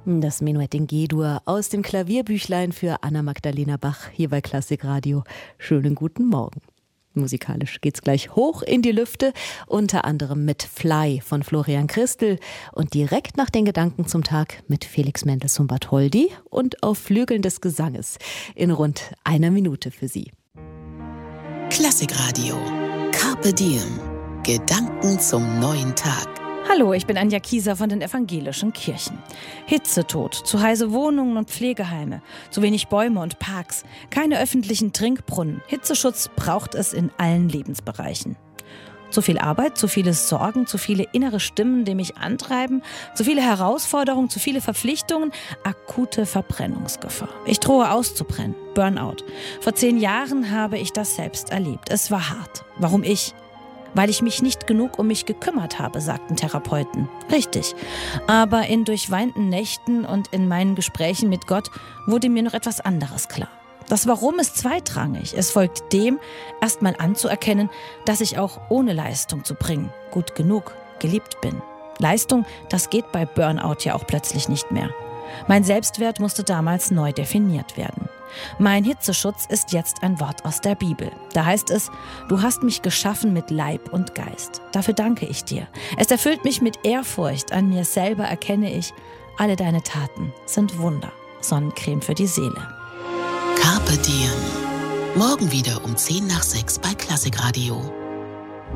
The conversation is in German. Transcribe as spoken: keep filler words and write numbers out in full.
Das Menuett in G-Dur aus dem Klavierbüchlein für Anna-Magdalena Bach hier bei Klassikradio. Schönen guten Morgen. Musikalisch geht's gleich hoch in die Lüfte, unter anderem mit Fly von Florian Christel und direkt nach den Gedanken zum Tag mit Felix Mendelssohn-Bartholdy und auf Flügeln des Gesanges in rund einer Minute für Sie. Klassikradio. Carpe Diem. Gedanken zum neuen Tag. Hallo, ich bin Anja Kieser von den evangelischen Kirchen. Hitzetod, zu heiße Wohnungen und Pflegeheime, zu wenig Bäume und Parks, keine öffentlichen Trinkbrunnen. Hitzeschutz braucht es in allen Lebensbereichen. Zu viel Arbeit, zu viele Sorgen, zu viele innere Stimmen, die mich antreiben, zu viele Herausforderungen, zu viele Verpflichtungen, akute Verbrennungsgefahr. Ich drohe auszubrennen, Burnout. Vor zehn Jahren habe ich das selbst erlebt. Es war hart. Warum ich? Weil ich mich nicht genug um mich gekümmert habe, sagten Therapeuten. Richtig. Aber in durchweinten Nächten und in meinen Gesprächen mit Gott wurde mir noch etwas anderes klar. Das Warum ist zweitrangig. Es folgt dem, erstmal anzuerkennen, dass ich auch ohne Leistung zu bringen, gut genug, geliebt bin. Leistung, das geht bei Burnout ja auch plötzlich nicht mehr. Mein Selbstwert musste damals neu definiert werden. Mein Hitzeschutz ist jetzt ein Wort aus der Bibel. Da heißt es, du hast mich geschaffen mit Leib und Geist. Dafür danke ich dir. Es erfüllt mich mit Ehrfurcht. An mir selber erkenne ich, alle deine Taten sind Wunder. Sonnencreme für die Seele. Carpe Diem. Morgen wieder um zehn nach sechs bei Klassikradio.